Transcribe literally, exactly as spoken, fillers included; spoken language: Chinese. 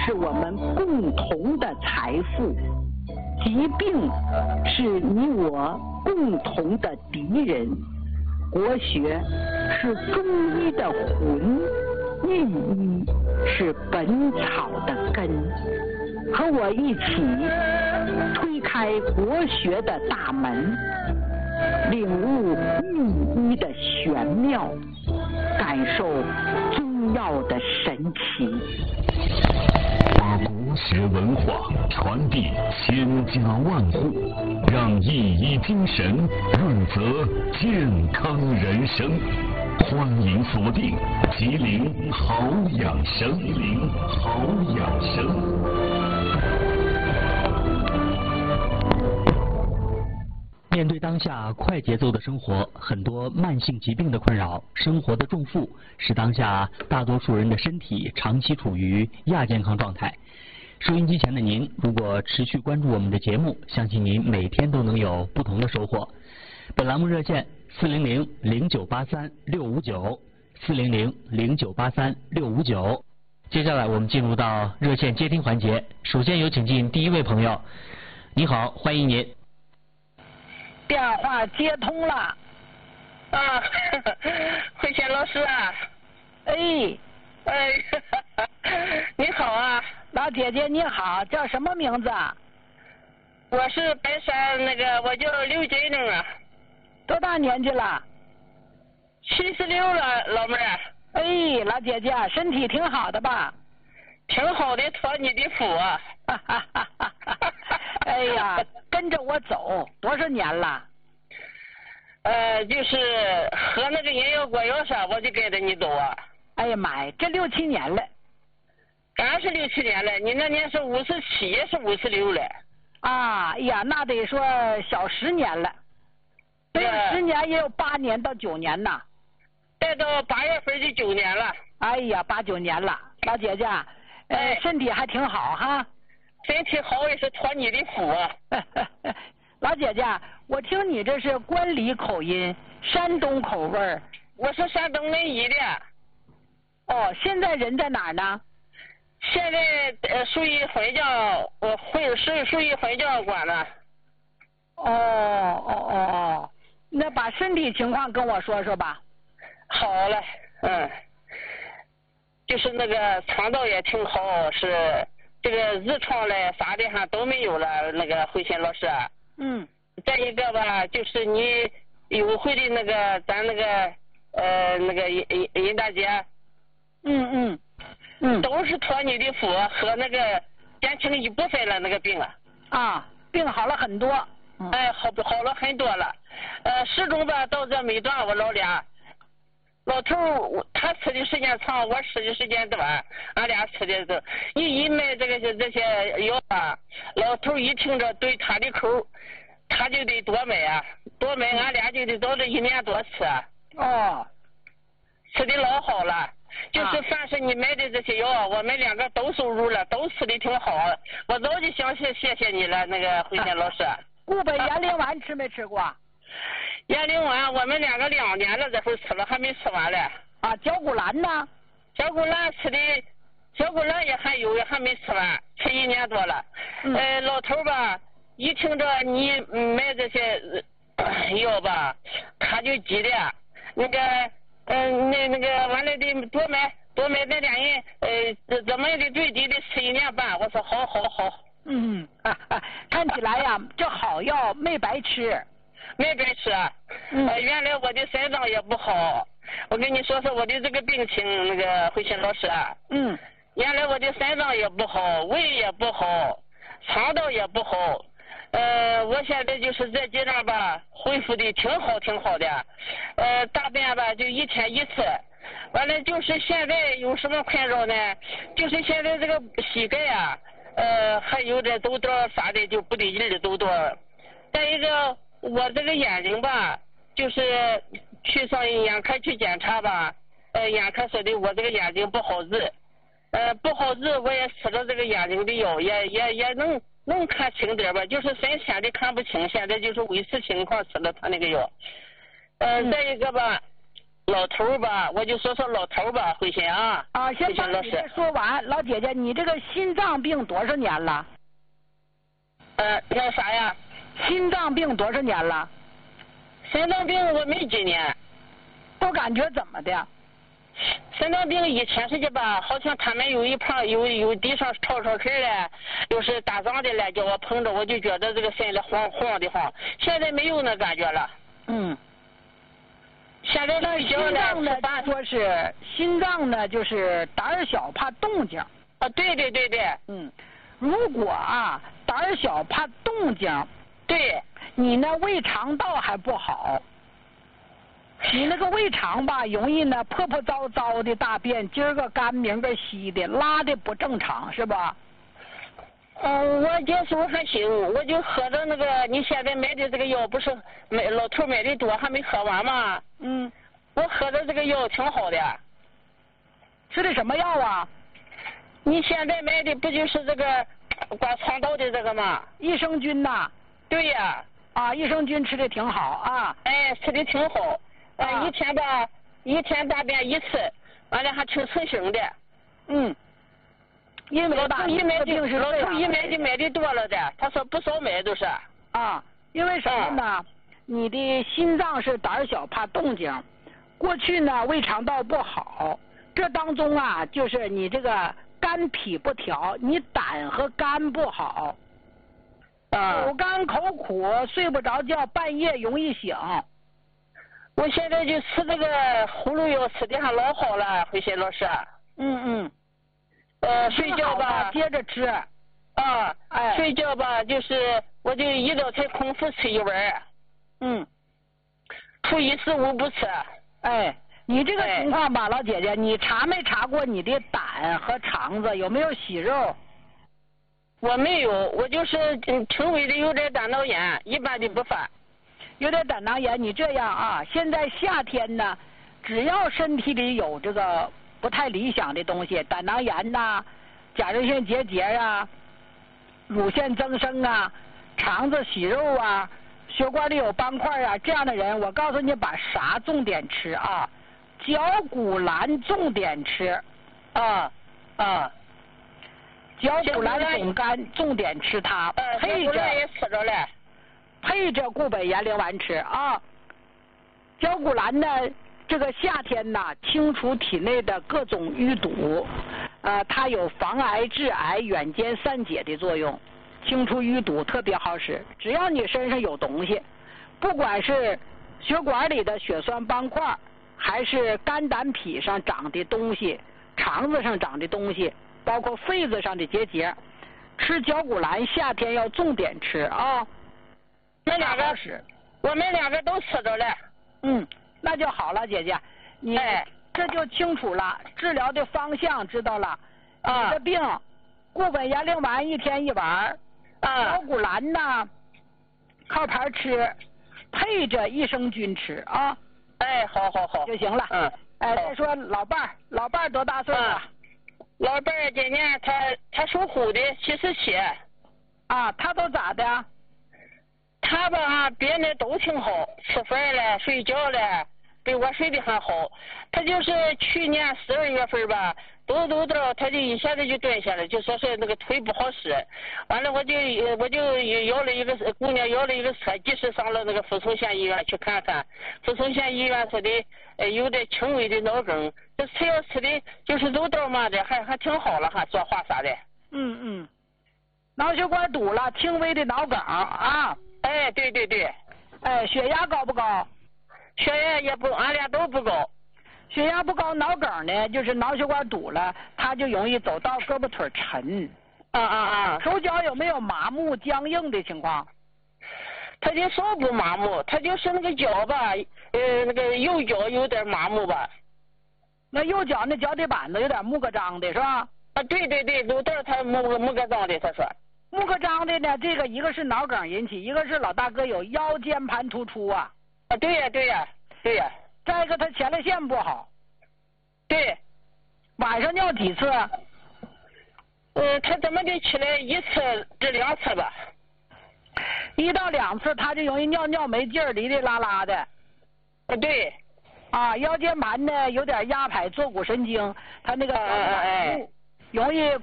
是我们共同的财富，疾病是你我共同的敌人。国学是中医的魂，御医是本草的根。和我一起推开国学的大门，领悟御医的玄妙，感受中药的神奇， 把国学文化传递千家万户，让一医精神润泽健康人生。欢迎锁定吉林好养生，吉林好养生。 面对当下快节奏的生活，很多慢性疾病的困扰，生活的重负，使当下大多数人的身体长期处于亚健康状态。收音机前的您，如果持续关注我们的节目，相信您每天都能有不同的收获。本栏目热线四零零零九八三六五九四零零零九八三六五九。接下来我们进入到热线接听环节，首先有请进第一位朋友。你好，欢迎您。 电话接通了。 啊，慧贤老师啊。 哎。 哎，你好啊， 老姐姐你好，叫什么名字？ 我是白山那个，我叫刘金玲啊。 多大年纪了？ 七十六了，老妹儿。 哎，老姐姐身体挺好的吧？ 挺好的，托你的福啊。 哈哈哈哈哈！哎呀，跟着我走多少年了？ 呃，就是喝那个营养果药啥，我就跟着你走啊。 哎呀妈呀，这六七年了。 俺是六七年了，你那年是五十七，是五十六了。 啊，哎呀，那得说小十年了。这十年也有八年到九年呐。 再到八月份就九年了。 哎呀，八九年了，老姐姐，呃， 哎、 身体还挺好哈。 身体好也是托你的福啊。 老姐姐，我听你这是关里口音，山东口味儿。 我是山东临沂的。 哦，现在人在哪儿呢？ 现在呃属于婚教，我会是属于婚教管了。 哦哦哦哦，那把身体情况跟我说说吧。 好嘞，嗯，就是那个肠道也挺好，是这个痔疮嘞啥的哈都没有了，那个慧贤老师。 嗯。 再一个吧，就是你有会的那个咱那个呃那个尹尹尹大姐。 嗯嗯嗯， 都是托你的福，和那个减轻一部分了那个病啊。 啊，病好了很多。 嗯、哎，好好了很多了。呃，始终吧到这没断，我老俩。老头他吃的时间长，我吃的时间短，俺俩吃的都。一一买这个这些药啊，老头一听着对他的口，他就得多买啊，多买，俺俩就得到这一年多吃。 哦， 吃的老好了。就是凡是你买的这些药，我们两个都收入了，都吃的挺好。我早就想谢谢谢你了，那个慧贤老师。 固本延龄丸吃没吃过？ 延龄丸我们两个两年了，这会吃了还没吃完嘞。 啊，焦骨兰呢？ 焦骨兰吃的，焦骨兰也还有，也还没吃完，吃一年多了。嗯、呃，老头吧，一听着你买这些药吧，他就急的那个。嗯，那那个完了得多买多买那点人，呃，怎么也得最低的吃一年半。我说好好好。 嗯，啊啊、看起来呀，这好药没白吃， 没白吃。嗯、呃，原来我的肾脏也不好，我跟你说说我的这个病情，那个慧贤老师。 嗯。 原来我的肾脏也不好，胃也不好，肠道也不好。呃，我现在就是这几张吧，恢复的挺好挺好的，呃，大便吧就一天一次，完了就是现在有什么困扰呢？就是现在这个膝盖啊，呃，还有点抖抖啥的，就不得劲的抖抖。再一个，我这个眼睛吧，就是去上眼科去检查吧，呃，眼科说的我这个眼睛不好治，呃，不好治，我也吃了这个眼睛的药，也也也能。能看清点吧，就是深浅的看不清，现在就是维持情况吃了他那个药。呃， 嗯、 再一个吧， 老头吧，我就说说老头吧，慧心啊。 啊，先把你这说完，老姐姐，你这个心脏病多少年了？ 呃，要啥呀？ 心脏病多少年了？ 心脏病我没几年。 都感觉怎么的？ 心脏病以前是的吧，好像他们有一旁有有地上吵吵气嘞，又是打仗的嘞，叫我碰着我就觉得这个身里晃晃的慌。现在没有那感觉了。 嗯。 现在那心脏呢？说是心脏呢，就是胆儿小怕动静。 啊，对对对对。 嗯。如果啊胆儿小怕动静， 对， 你呢胃肠道还不好。你那个胃肠吧，容易呢破破糟糟的大便，今儿个干明儿个稀的，拉的不正常，是吧？ 嗯，我这时候还行，我就喝着那个你现在买的这个药，不是买老头买的多，还没喝完吗？ 嗯， 我喝的这个药挺好的。 吃的什么药啊？ 你现在买的不就是这个刮肠道的这个吗？ 益生菌呐。 对呀。 啊，益生菌吃的挺好啊。 哎，吃的挺好。啊，一天吧，一天大便一次，完了还挺成型的。 嗯。因为老头一买的，老头一买的买的多了的，他说不少买都是。 啊，因为什么呢？嗯、你的心脏是胆小怕动静，过去呢胃肠道不好，这当中啊就是你这个肝脾不调，你胆和肝不好， 啊， 口干口苦，睡不着觉，半夜容易醒。 我现在就吃这个葫芦药，吃的还老好了，慧心老师。 嗯嗯。 呃，睡觉吧， 接着吃。 啊， 哎， 睡觉吧，就是我就一道菜空腹吃一碗。 嗯。 初一十五不吃。 哎，你这个情况吧，老姐姐，你查没查过你的胆和肠子有没有息肉？ 我没有，我就是轻微的有点胆囊炎，一般的不发。 有点胆囊炎，你这样啊，现在夏天呢，只要身体里有这个不太理想的东西，胆囊炎呐、甲状腺结节啊、乳腺增生啊、肠子息肉啊、血管里有斑块啊，这样的人，我告诉你把啥重点吃啊？绞股蓝重点吃， 啊啊， 绞股蓝总干重点吃它， 呃、 配着也吃着了。 配着固本盐灵丸吃啊！绞股蓝呢，这个夏天呐，清除体内的各种淤堵，呃，它有防癌治癌、远兼散解的作用，清除淤堵特别好使。只要你身上有东西，不管是血管里的血栓斑块，还是肝胆脾上长的东西，肠子上长的东西，包括肺子上的结节，吃绞股蓝夏天要重点吃啊！ 那两个是，我们两个都吃着了。 嗯，那就好了，姐姐，你、 哎、 这就清楚了，治疗的方向知道了。 啊。 你的病，固本盐灵丸一天一丸， 啊。 绞股蓝呢，靠盘吃，配着益生菌吃啊。 哎，好好好。 就行了。 嗯。 哎，再说老伴儿，老伴儿多大岁了、啊？ 老伴儿今年他他属虎的，七十七。 啊，他都咋的？ 他吧，别的都挺好，吃饭了，睡觉了，比我睡得还好。他就是去年十二月份吧，抖抖抖，他就一下子就蹲下了，就说是那个腿不好使。完了，我就我就要了一个姑娘要了一个车，及时上了那个富春县医院去看看。富春县医院说的，呃，有点轻微的脑梗，这吃药吃的就是抖抖嘛的，还还挺好了，还说话啥的。 嗯嗯，脑血管堵了，轻微的脑梗啊。 哎，对对对。 哎，血压高不高？ 血压也不，俺俩都不高。 血压不高，脑梗呢，就是脑血管堵了，他就容易走道胳膊腿沉。 啊啊啊！ 手脚有没有麻木僵硬的情况？ 他的手不麻木，他就是那个脚吧，呃，那个右脚有点麻木吧。 那右脚那脚底板子有点木疙张的是吧？ 啊，对对对，有点他木木疙张的，他说。 木疙张的呢，这个一个是脑梗引起，一个是老大哥有腰间盘突出啊。 啊，对呀对呀对呀。 再一个他前列腺不好。 对。 晚上尿几次？ 呃，他怎么的起来一次至两次吧。 一到两次他就容易尿尿没劲儿，哩哩啦啦的。 啊，对。 啊，腰间盘呢有点压迫坐骨神经，它那个哎哎哎容易